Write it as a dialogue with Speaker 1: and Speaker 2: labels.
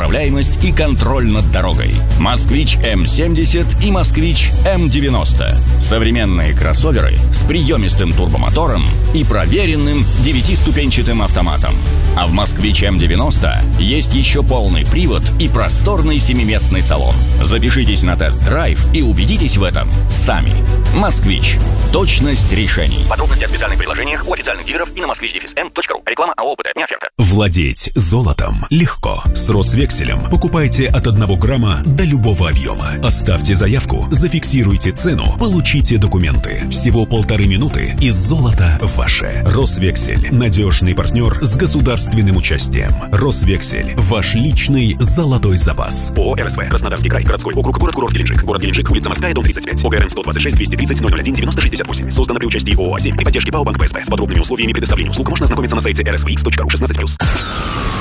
Speaker 1: управляемость и контроль над дорогой. «Москвич М70» и «Москвич М90». Современные кроссоверы с приемистым турбомотором и проверенным 9-ступенчатым автоматом. А в «Москвич М90» есть еще полный привод и просторный 7-местный салон. Запишитесь на тест-драйв и убедитесь в этом сами. «Москвич». Точность решений.
Speaker 2: Подробности о специальных предложениях у официальных дилеров и на moskvich-m.ru. Реклама АО «ПТ», не оферта.
Speaker 3: Владеть золотом легко. С Росвекселем покупайте от 1 грамма до любого объема. Оставьте заявку, зафиксируйте цену, получите документы. Всего 1,5 минуты и золото ваше. Росвексель. Надежный партнер с государственным участием. Росвексель. Ваш личный золотой запас.
Speaker 4: ООО «РСВ». Краснодарский край. Городской округ. Город Геленджик. Город Геленджик. Улица Морская, дом 35. ОГРН 126 230 001 9068. Создано при участии ООО «А7» при поддержке ПАО «Банк ПСБ». С подробными условиями предоставления услуг можно ознакомиться на сайте rsvx.ru 16+.